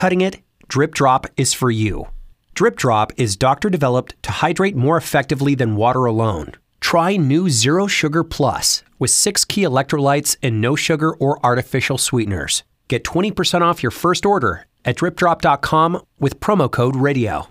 Cutting it, Drip Drop is for you. Drip Drop is doctor-developed to hydrate more effectively than water alone. Try new Zero Sugar Plus with 6 key electrolytes and no sugar or artificial sweeteners. Get 20% off your first order at dripdrop.com with promo code RADIO.